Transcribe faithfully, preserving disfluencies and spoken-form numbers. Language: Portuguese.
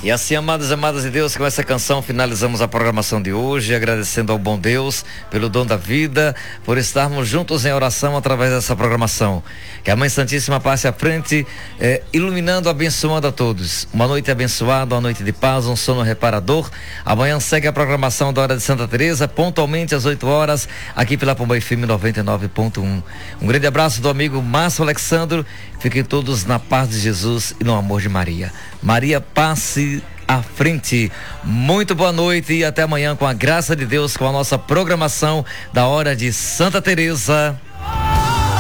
E assim, amados e amadas de Deus, com essa canção finalizamos a programação de hoje, agradecendo ao bom Deus pelo dom da vida, por estarmos juntos em oração através dessa programação. Que a Mãe Santíssima passe à frente, eh, iluminando, abençoando a todos. Uma noite abençoada, uma noite de paz, um sono reparador. Amanhã segue a programação da Hora de Santa Teresa, pontualmente às oito horas, aqui pela Pomba F M noventa e nove ponto um. Um grande abraço do amigo Márcio Alexandro. Fiquem todos na paz de Jesus e no amor de Maria. Maria passe à frente. Muito boa noite e até amanhã, com a graça de Deus, com a nossa programação da Hora de Santa Teresa.